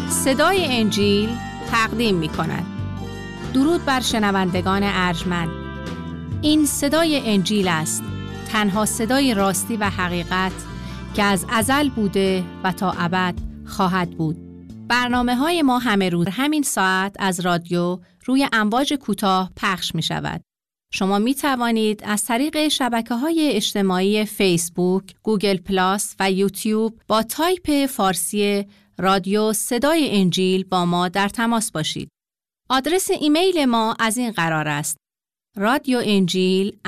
صدای انجیل تقدیم می کند. درود بر شنوندگان ارجمند. این صدای انجیل است، تنها صدای راستی و حقیقت که از ازل بوده و تا ابد خواهد بود. برنامه‌های ما همه روز همین ساعت از رادیو روی امواج کوتاه پخش می شود. شما می توانید از طریق شبکه‌های اجتماعی فیسبوک، گوگل پلاس و یوتیوب با تایپ فارسی رادیو صدای انجیل با ما در تماس باشید. آدرس ایمیل ما از این قرار است: radioenjil@awr.org.